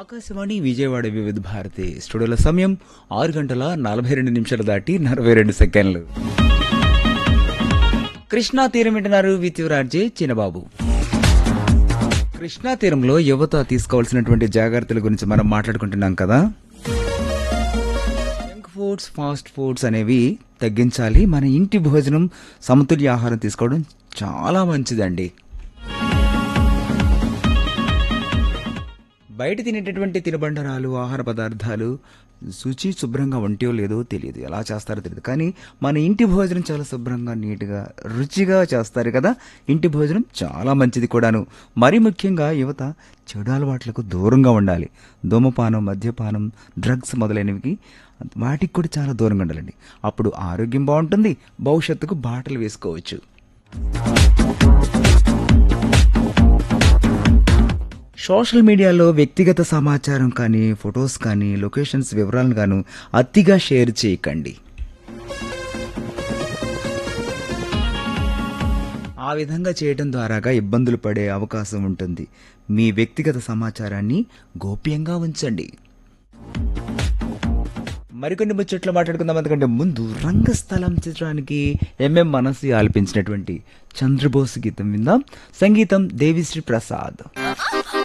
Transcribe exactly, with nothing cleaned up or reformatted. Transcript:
ఆకాశవాణి విజయవాడ వివిధ భారతి స్టూడియోల సమయం ఆరు గంటల నలభై రెండు నిమిషాలు దాటి నలభై రెండు సెకండ్లు. కృష్ణా తీరం వింటున్నారు విత్ యువరాజే చిన్నబాబు. కృష్ణా తీరంలో యువత తీసుకోవాల్సినటువంటి జాగ్రత్తల గురించి మనం మాట్లాడుకుంటున్నాం కదా. జంక్ ఫుడ్స్, ఫాస్ట్ ఫుడ్స్ అనేవి తగ్గించాలి. మన ఇంటి భోజనం, సమతుల్య ఆహారం తీసుకోవడం చాలా మంచిదండి. బయట తినేటటువంటి తినుబండరాలు, ఆహార పదార్థాలు శుచి శుభ్రంగా ఉంటో లేదో తెలియదు, ఎలా చేస్తారో తెలియదు. కానీ మన ఇంటి భోజనం చాలా శుభ్రంగా, నీట్గా, రుచిగా చేస్తారు కదా. ఇంటి భోజనం చాలా మంచిది కూడాను. మరీ ముఖ్యంగా యువత చెడు అలవాట్లకు దూరంగా ఉండాలి. ధూమపానం, మద్యపానం, డ్రగ్స్ మొదలైనవి వాటికి కూడా చాలా దూరంగా ఉండాలండి. అప్పుడు ఆరోగ్యం బాగుంటుంది, భవిష్యత్తుకు బాటలు వేసుకోవచ్చు. సోషల్ మీడియాలో వ్యక్తిగత సమాచారం కానీ, ఫొటోస్ కానీ, లొకేషన్స్ వివరాలను గాను అతిగా షేర్ చేయకండి. ఆ విధంగా చేయడం ద్వారాగా ఇబ్బందులు పడే అవకాశం ఉంటుంది. మీ వ్యక్తిగత సమాచారాన్ని గోప్యంగా ఉంచండి. మరికొన్ని ముచ్చట్లు మాట్లాడుకుందాం. అందుకంటే ముందు రంగస్థలం చిత్రానికి ఎంఎం మనసి ఆలపించినటువంటి చంద్రబోస్ గీతం విందాం. సంగీతం దేవిశ్రీ ప్రసాద్.